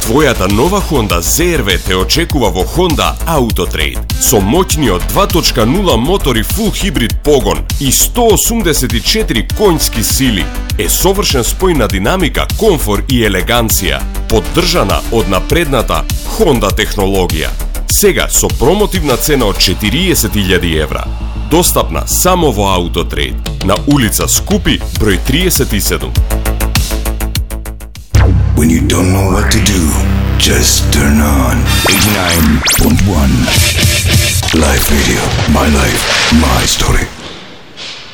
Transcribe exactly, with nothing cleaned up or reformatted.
Твојата нова Honda зет ар ви те очекува во Honda Autotrade со моќниот два точка нула мотор и фул хибрид погон и сто осумдесет и четири конјски сили. Е совршен спој на динамика, комфор и елеганција, поддржана од напредната Honda технологија. Сега со промотивна цена од четириесет илјади евра. Достапна само во Autotrade на улица Скупи, број триесет и седум. When you don't know what to do, just turn on eighty-nine point one Live Radio. My life, my story.